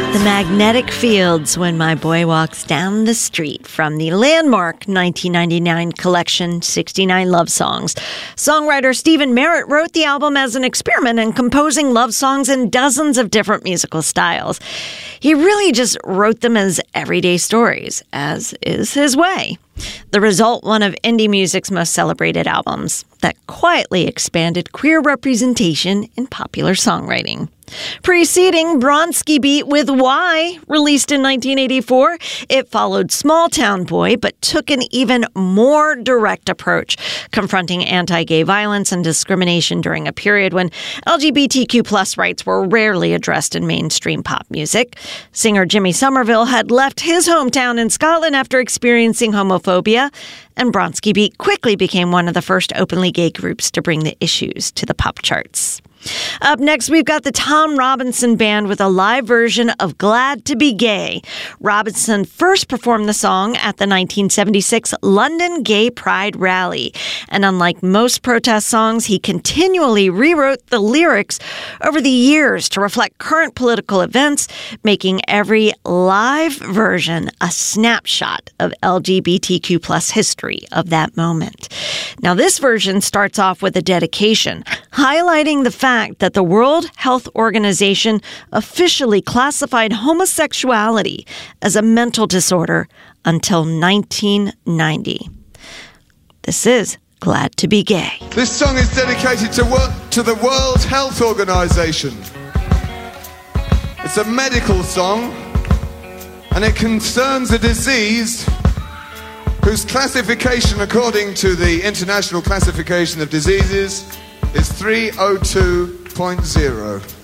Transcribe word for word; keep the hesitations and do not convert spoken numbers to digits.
The Magnetic Fields, When My Boy Walks Down the Street, from the landmark nineteen ninety-nine collection, sixty-nine Love Songs. Songwriter Stephen Merritt wrote the album as an experiment in composing love songs in dozens of different musical styles. He really just wrote them as everyday stories, as is his way. The result, one of indie music's most celebrated albums that quietly expanded queer representation in popular songwriting. Preceding Bronski Beat with Why, released in nineteen eighty-four, it followed Small Town Boy, but took an even more direct approach, confronting anti-gay violence and discrimination during a period when L G B T Q plus rights were rarely addressed in mainstream pop music. Singer Jimmy Somerville had left his hometown in Scotland after experiencing homophobia, and Bronski Beat quickly became one of the first openly gay groups to bring the issues to the pop charts. Up next, we've got the Tom Robinson Band with a live version of Glad to Be Gay. Robinson first performed the song at the nineteen seventy-six London Gay Pride Rally. And unlike most protest songs, he continually rewrote the lyrics over the years to reflect current political events, making every live version a snapshot of L G B T Q plus history of that moment. Now, this version starts off with a dedication, highlighting the fact that the World Health Organization officially classified homosexuality as a mental disorder until nineteen ninety. This is Glad to Be Gay. This song is dedicated to, work, to the World Health Organization. It's a medical song, and it concerns a disease whose classification, according to the International Classification of Diseases, is three oh two point oh.